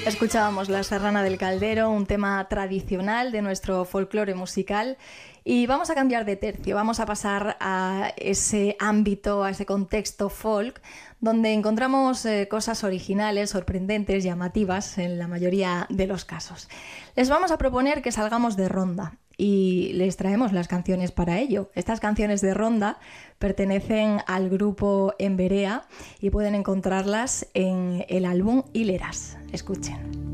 Escuchábamos La Serrana del Caldero, un tema tradicional de nuestro folclore musical, y vamos a cambiar de tercio, vamos a pasar a ese ámbito, a ese contexto folk, donde encontramos cosas originales, sorprendentes, llamativas en la mayoría de los casos. Les vamos a proponer que salgamos de ronda y les traemos las canciones para ello. Estas canciones de ronda pertenecen al grupo Emberea y pueden encontrarlas en el álbum Hileras. Escuchen.